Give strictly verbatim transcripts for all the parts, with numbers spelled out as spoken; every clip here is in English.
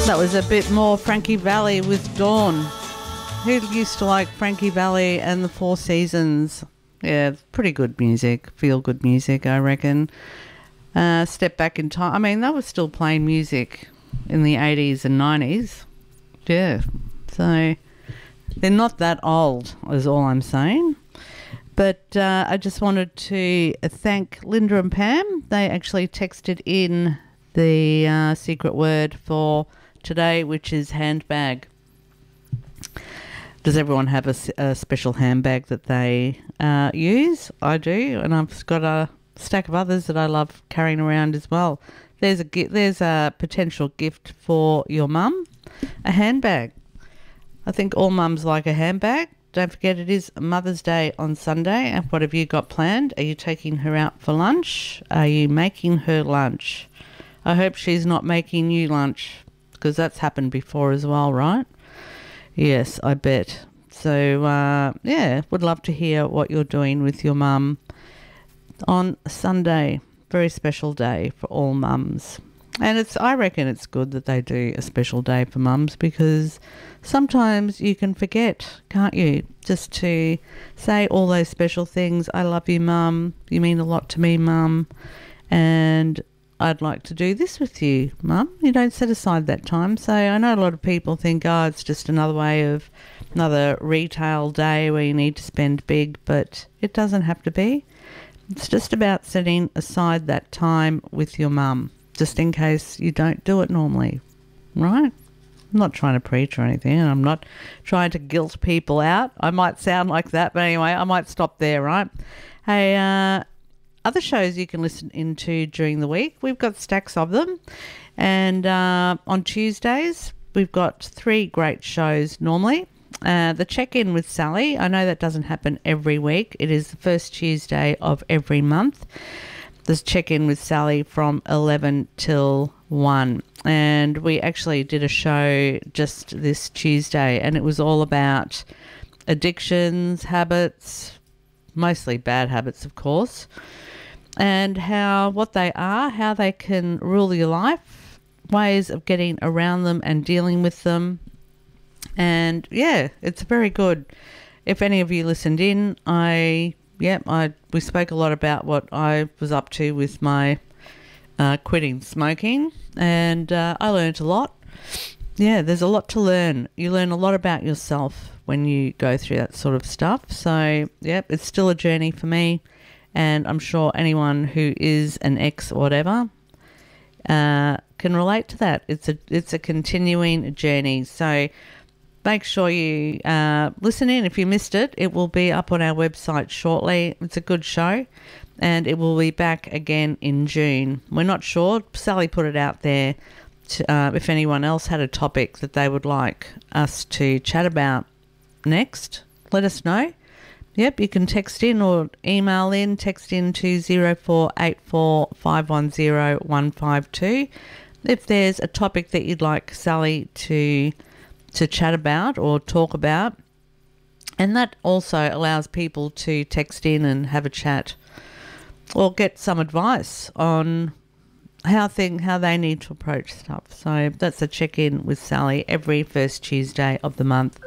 That was a bit more Frankie Valli with Dawn. Who used to like Frankie Valli and the Four Seasons? Yeah, pretty good music, feel good music, I reckon. Uh, step back in time. I mean, they were still playing music in the eighties and nineties. Yeah, so they're not that old, is all I'm saying. But uh, I just wanted to thank Linda and Pam. They actually texted in the uh, secret word for today, which is handbag. Does everyone have a, a special handbag that they uh, use? I do, and I've got a stack of others that I love carrying around as well. There's a there's a potential gift for your mum, a handbag. I think all mums like a handbag. Don't forget it is Mother's Day on Sunday. And what have you got planned? Are you taking her out for lunch? Are you making her lunch? I hope she's not making you lunch, because that's happened before as well, right? Yes, I bet. So, uh, yeah, would love to hear what you're doing with your mum on Sunday. Very special day for all mums. And it's I reckon it's good that they do a special day for mums, because sometimes you can forget, can't you? Just to say all those special things. I love you, mum. You mean a lot to me, mum. And I'd like to do this with you, mum. You don't set aside that time. So I know a lot of people think, oh, it's just another way of another retail day where you need to spend big, but it doesn't have to be. It's just about setting aside that time with your mum, just in case you don't do it normally, right? I'm not trying to preach or anything, and I'm not trying to guilt people out. I might sound like that, but anyway, I might stop there, right? Hey, uh... other shows you can listen into during the week, we've got stacks of them. And uh, on Tuesdays, we've got three great shows normally. Uh, the Check-In with Sally, I know that doesn't happen every week. It is the first Tuesday of every month. There's Check-In with Sally from eleven till one. And we actually did a show just this Tuesday, and it was all about addictions, habits, mostly bad habits, of course, and how what they are, how they can rule your life, ways of getting around them and dealing with them. And yeah, it's very good. If any of you listened in, I yeah, I we spoke a lot about what I was up to with my uh, quitting smoking, and uh, I learned a lot. Yeah, there's a lot to learn. You learn a lot about yourself when you go through that sort of stuff. So yeah, it's still a journey for me. And I'm sure anyone who is an ex or whatever uh, can relate to that. It's a it's a continuing journey. So make sure you uh, listen in. If you missed it, it will be up on our website shortly. It's a good show, and it will be back again in June. We're not sure. Sally put it out there to, uh, if anyone else had a topic that they would like us to chat about next, let us know. Yep, you can text in or email in. Text in to zero four eight four five one zero one five two if there's a topic that you'd like Sally to to chat about or talk about. And that also allows people to text in and have a chat or get some advice on how thing how they need to approach stuff. So that's a check-in with Sally every first Tuesday of the month.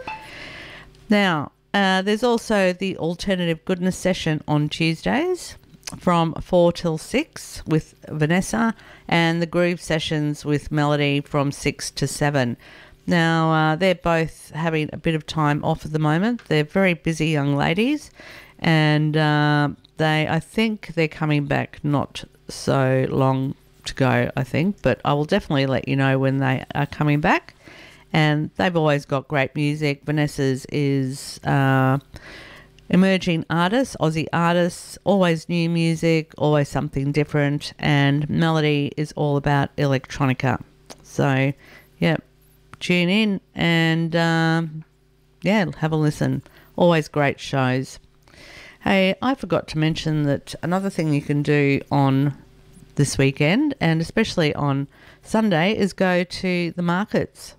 Now, Uh, there's also the Alternative Goodness session on Tuesdays from four till six with Vanessa, and the Groove sessions with Melody from six to seven. Now, uh, they're both having a bit of time off at the moment. They're very busy young ladies, and uh, they, I think they're coming back not so long to go, I think, but I will definitely let you know when they are coming back. And they've always got great music. Vanessa's is uh, emerging artists, Aussie artists, always new music, always something different. And Melody is all about electronica. So, yeah, tune in and, um, yeah, have a listen. Always great shows. Hey, I forgot to mention that another thing you can do on this weekend, and especially on Sunday, is go to the markets.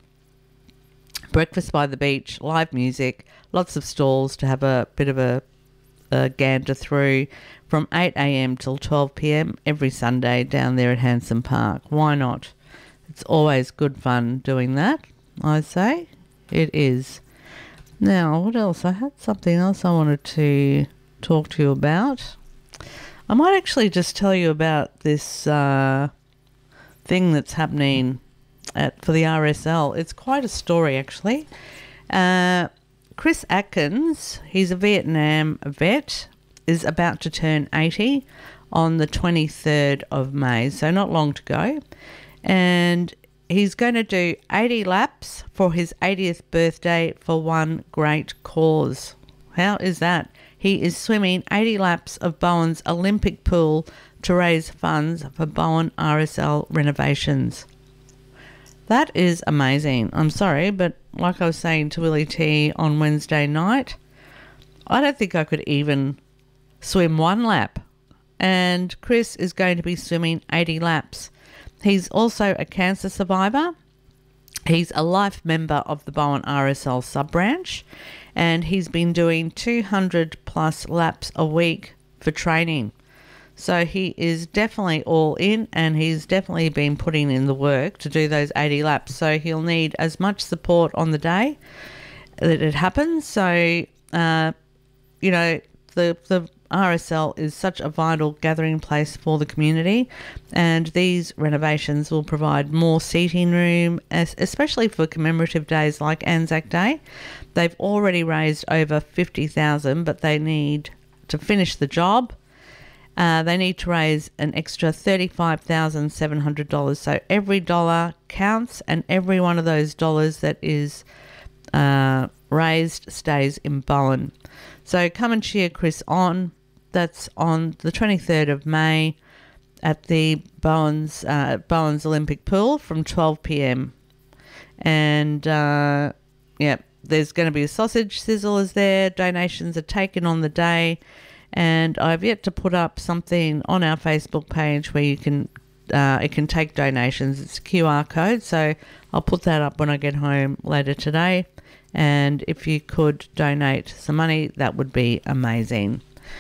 Breakfast by the beach, live music, lots of stalls to have a bit of a, a gander through from eight a.m. till twelve p.m. every Sunday down there at Hanson Park. Why not? It's always good fun doing that, I say. It is. Now, what else? I had something else I wanted to talk to you about. I might actually just tell you about this uh, thing that's happening at for the R S L. It's quite a story, actually. Uh, Chris Atkins, he's a Vietnam vet, is about to turn eighty on the twenty-third of May, so not long to go. And he's going to do eighty laps for his eightieth birthday for one great cause. How is that? He is swimming eighty laps of Bowen's Olympic pool to raise funds for Bowen R S L renovations. That is amazing. I'm sorry, but like I was saying to Willie T on Wednesday night, I don't think I could even swim one lap. And Chris is going to be swimming eighty laps. He's also a cancer survivor. He's a life member of the Bowen R S L sub-branch, and he's been doing two hundred plus laps a week for training. So he is definitely all in, and he's definitely been putting in the work to do those eighty laps. So he'll need as much support on the day that it happens. So, uh, you know, the the R S L is such a vital gathering place for the community, and these renovations will provide more seating room, especially for commemorative days like Anzac Day. They've already raised over fifty thousand dollars, but they need to finish the job. Uh, they need to raise an extra thirty-five thousand seven hundred dollars. So every dollar counts, and every one of those dollars that is uh, raised stays in Bowen. So come and cheer Chris on. That's on the twenty-third of May at the Bowen's, uh, Bowen's Olympic Pool from twelve p.m. And, uh, yeah, there's going to be a sausage sizzlers there. Donations are taken on the day. And I've yet to put up something on our Facebook page where you can, uh, it can take donations. It's a Q R code, so I'll put that up when I get home later today. And if you could donate some money, that would be amazing.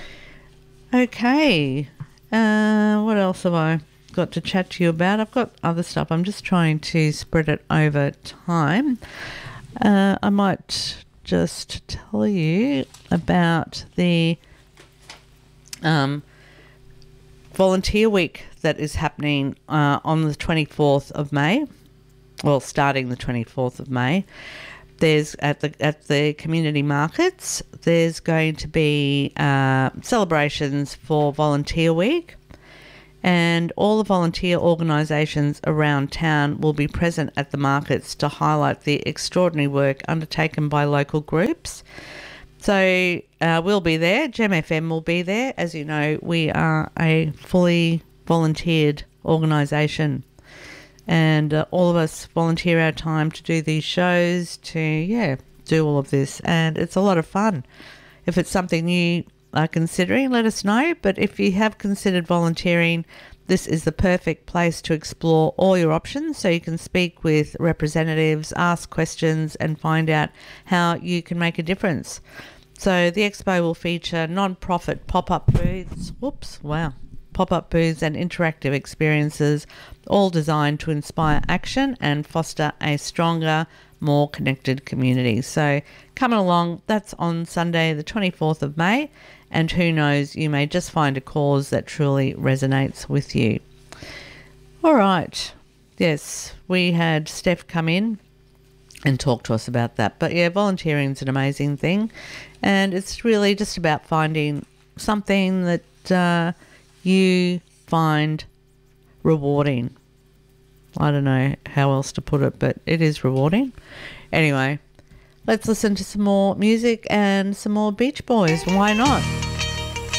Okay, uh, what else have I got to chat to you about? I've got other stuff. I'm just trying to spread it over time. Uh, I might just tell you about the um, volunteer week that is happening uh, on the twenty-fourth of May. Well, starting the twenty-fourth of May. There's at the at the community markets, there's going to be uh, celebrations for Volunteer Week, and all the volunteer organisations around town will be present at the markets to highlight the extraordinary work undertaken by local groups. So uh, we'll be there. Gem F M will be there. As you know, we are a fully volunteered organisation. And uh, all of us volunteer our time to do these shows, to, yeah, do all of this. And it's a lot of fun. If it's something you are considering, let us know. But if you have considered volunteering, this is the perfect place to explore all your options, so you can speak with representatives, ask questions, and find out how you can make a difference. So the expo will feature non-profit pop-up booths. Whoops, wow. Pop-up booths and interactive experiences, all designed to inspire action and foster a stronger, more connected community. So coming along, that's on Sunday the twenty-fourth of May, and who knows, you may just find a cause that truly resonates with you. All right, yes, we had Steph come in and talk to us about that. But yeah, volunteering is an amazing thing, and it's really just about finding something that uh, you find rewarding. I don't know how else to put it, but it is rewarding. Anyway, let's listen to some more music and some more Beach Boys. Why not?